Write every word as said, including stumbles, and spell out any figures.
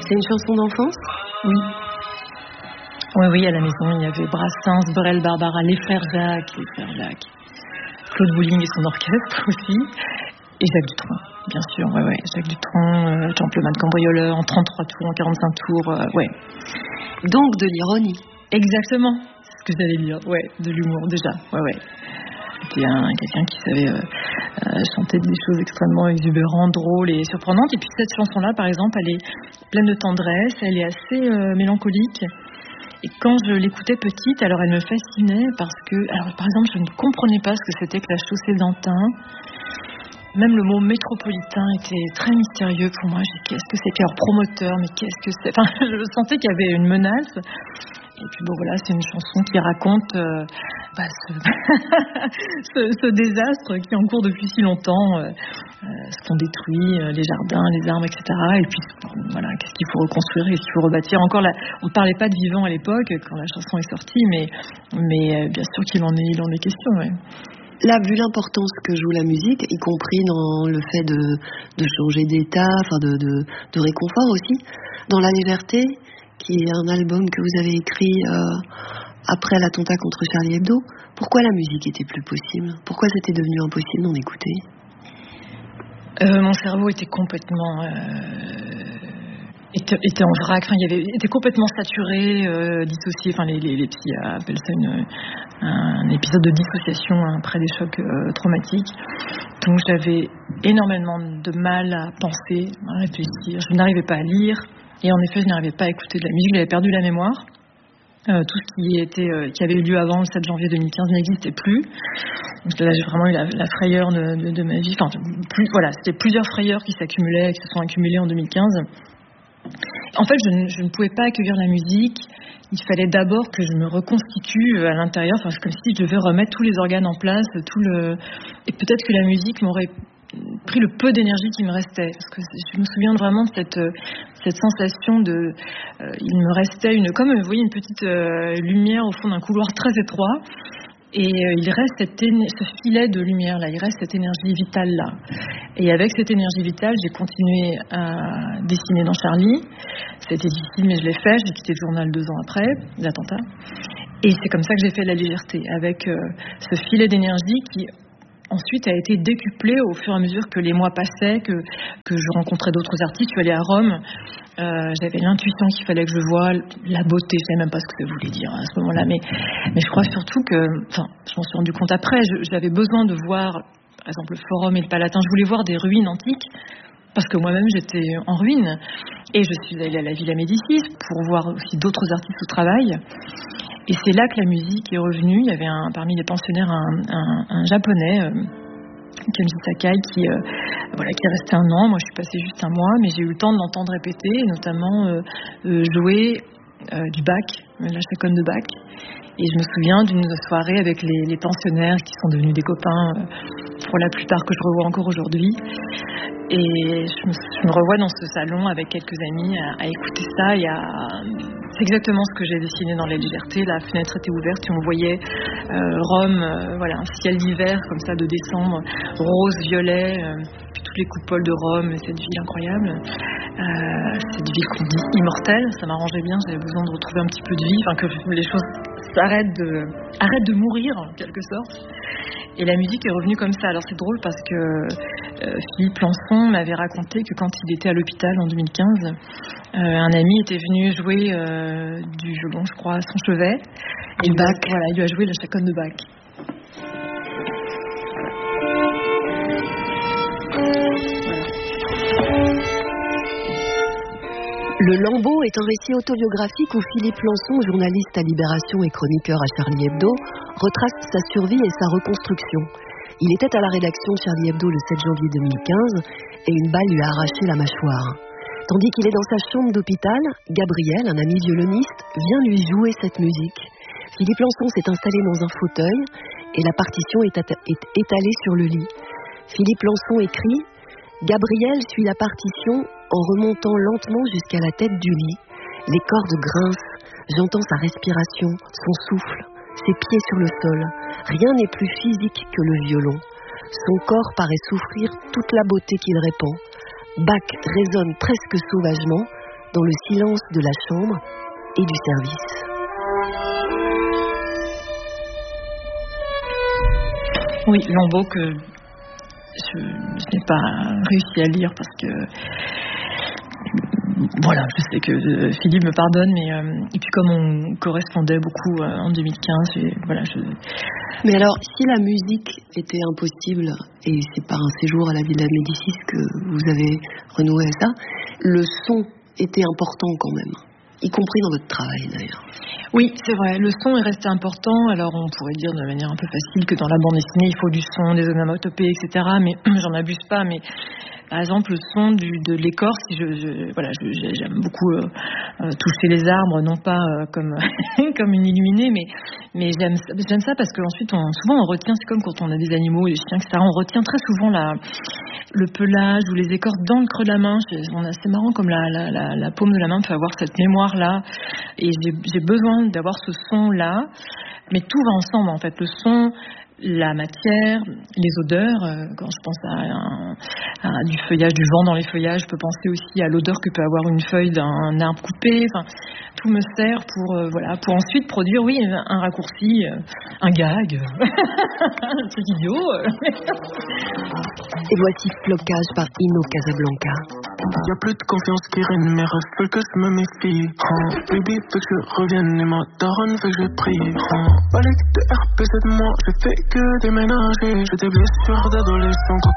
C'est une chanson d'enfance ? Oui. Oui, oui, à la maison, il y avait Brassens, Brel, Barbara, les frères Jacques, les frères Jacques, Claude Bouling et son orchestre aussi, et Jacques Dutronc, bien sûr, ouais, ouais, Jacques Dutronc, euh, Gentleman Cambrioleur, en trente-trois tours, en quarante-cinq tours, euh, ouais. Donc de l'ironie. Exactement, c'est ce que j'allais dire, ouais, de l'humour déjà, ouais, ouais. C'était un, quelqu'un qui savait euh, euh, chanter des choses extrêmement exubérantes, drôles et surprenantes. Et puis cette chanson-là, par exemple, elle est pleine de tendresse, elle est assez euh, mélancolique. Et quand je l'écoutais petite, alors elle me fascinait parce que, alors par exemple, je ne comprenais pas ce que c'était que la chaussée d'Antin. Même le mot métropolitain était très mystérieux pour moi. J'ai dit, qu'est-ce que c'est qu'un promoteur, mais qu'est-ce que c'est? Enfin, je sentais qu'il y avait une menace. Et puis bon voilà, c'est une chanson qui raconte euh, bah, ce, ce, ce désastre qui est en cours depuis si longtemps, euh, euh, ce qu'on détruit, euh, les jardins, les arbres, et cetera. Et puis voilà, qu'est-ce qu'il faut reconstruire, qu'est-ce qu'il faut rebâtir. Encore là, on ne parlait pas de vivant à l'époque quand la chanson est sortie, mais, mais euh, bien sûr qu'il en est, il en est question. Ouais. Là, vu l'importance que joue la musique, y compris dans le fait de, de changer d'état, enfin de, de, de réconfort aussi, dans La Légèreté, qui est un album que vous avez écrit euh, après l'attentat contre Charlie Hebdo, pourquoi la musique était plus possible ? Pourquoi c'était devenu impossible d'en écouter ? euh, Mon cerveau était complètement... Euh... Était, était en vrac, enfin, il y avait, était complètement saturé, euh, dissocié. Enfin, les, les, les psy appellent ça une, un épisode de dissociation après des chocs euh, traumatiques. Donc, j'avais énormément de mal à penser, à réfléchir. Je n'arrivais pas à lire, et en effet, je n'arrivais pas à écouter de la musique. J'avais perdu la mémoire. Euh, tout ce qui était, euh, qui avait eu lieu avant le sept janvier deux mille quinze n'existait plus. Donc là, j'ai vraiment eu la, la frayeur de, de, de ma vie. Enfin, plus, voilà, c'était plusieurs frayeurs qui s'accumulaient, qui se sont accumulées en deux mille quinze. En fait, je ne, je ne pouvais pas accueillir la musique. Il fallait d'abord que je me reconstitue à l'intérieur, enfin, comme si je devais remettre tous les organes en place, tout le... et peut-être que la musique m'aurait pris le peu d'énergie qui me restait. Parce que je me souviens vraiment de cette, cette sensation de... Euh, il me restait une, comme vous voyez, une petite euh, lumière au fond d'un couloir très étroit. Et euh, il reste cette éne- ce filet de lumière là, il reste cette énergie vitale là. Et avec cette énergie vitale, j'ai continué à dessiner dans Charlie. C'était difficile, mais je l'ai fait. J'ai quitté le journal deux ans après l'attentat. Et c'est comme ça que j'ai fait La Légèreté, avec euh, ce filet d'énergie qui ensuite a été décuplé au fur et à mesure que les mois passaient, que, que je rencontrais d'autres artistes. Je suis allée à Rome. Euh, j'avais l'intuition qu'il fallait que je voie la beauté, je ne savais même pas ce que ça voulait dire à ce moment-là, mais, mais je crois surtout que, enfin, je m'en suis rendu compte après, je, j'avais besoin de voir, par exemple, le Forum et le Palatin, je voulais voir des ruines antiques, parce que moi-même j'étais en ruine, et je suis allée à la Villa Médicis pour voir aussi d'autres artistes au travail, et c'est là que la musique est revenue. Il y avait un, parmi les pensionnaires un, un, un japonais, euh, Kenji Sakai, qui, euh, voilà, qui est resté un an. Moi, je suis passée juste un mois, mais j'ai eu le temps de l'entendre répéter, et notamment euh, euh, jouer euh, du Bach, la chaconne de Bach. Et je me souviens d'une soirée avec les, les pensionnaires qui sont devenus des copains, euh, pour la plupart que je revois encore aujourd'hui. Et je me, je me revois dans ce salon avec quelques amis à, à écouter ça et à... C'est exactement ce que j'ai dessiné dans La Légèreté. La fenêtre était ouverte et on voyait euh, Rome, euh, voilà, un ciel d'hiver comme ça de décembre, rose, violet, euh, puis toutes les coupoles de Rome, cette ville incroyable, euh, cette ville qu'on dit immortelle. Ça m'arrangeait bien, j'avais besoin de retrouver un petit peu de vie, enfin que les choses s'arrêtent de, arrêtent de mourir en quelque sorte. Et la musique est revenue comme ça. Alors c'est drôle parce que euh, Philippe Lançon m'avait raconté que quand il était à l'hôpital en deux mille quinze, euh, un ami était venu jouer euh, du violon, je crois, à son chevet. Et le Bach. Voilà, il lui a joué la chaconne de Bach. Le Lambeau est un récit autobiographique où Philippe Lançon, journaliste à Libération et chroniqueur à Charlie Hebdo, retrace sa survie et sa reconstruction. Il était à la rédaction de Charlie Hebdo le sept janvier deux mille quinze et une balle lui a arraché la mâchoire. Tandis qu'il est dans sa chambre d'hôpital, Gabriel, un ami violoniste, vient lui jouer cette musique. Philippe Lançon s'est installé dans un fauteuil et la partition est, at- est étalée sur le lit. Philippe Lançon écrit « Gabriel suit la partition en remontant lentement jusqu'à la tête du lit. Les cordes grincent, j'entends sa respiration, son souffle, ses pieds sur le sol. Rien n'est plus physique que le violon. Son corps paraît souffrir toute la beauté qu'il répand. Bach résonne presque sauvagement, dans le silence de la chambre et du service. Oui, Lambeau que je, je n'ai pas réussi à lire parce que voilà, je sais que euh, Philippe me pardonne, mais euh, et puis comme on correspondait beaucoup euh, en deux mille quinze, et, voilà, je. Mais alors, si la musique était impossible, et c'est par un séjour à la Villa Médicis que vous avez renoué à ça, le son était important quand même, y compris dans votre travail d'ailleurs. Oui, c'est vrai, le son est resté important. Alors on pourrait dire de manière un peu facile que dans la bande dessinée, il faut du son, des onomatopées, et cetera. Mais j'en abuse pas, mais par exemple, le son du, de l'écorce, si je, je, voilà, je, j'aime beaucoup euh, euh, toucher les arbres, non pas euh, comme, comme une illuminée, mais, mais j'aime, j'aime ça parce qu'ensuite, on, souvent on retient, c'est comme quand on a des animaux, des chiens, et cetera. On retient très souvent la, le pelage ou les écorces dans le creux de la main. On a, c'est marrant comme la, la, la, la paume de la main peut avoir cette mémoire-là. Et j'ai, j'ai besoin d'avoir ce son-là. Mais tout va ensemble, en fait. Le son, la matière, les odeurs. Euh, quand je pense à, un, à du feuillage, du vent dans les feuillages, je peux penser aussi à l'odeur que peut avoir une feuille d'un arbre coupé. Enfin, tout me sert pour, euh, voilà, pour ensuite produire, oui, un raccourci, euh, un gag, un truc idiot. Et voici Flocage par Ino Casablanca. Y'a plus de confiance qui règne, mes rêves veulent que je me méfie. Oh, baby veut que je revienne et ma daronne veut que je prie. Oh, balai de R P Z de moi, je fais que déménager. J'ai des blessures d'adolescent.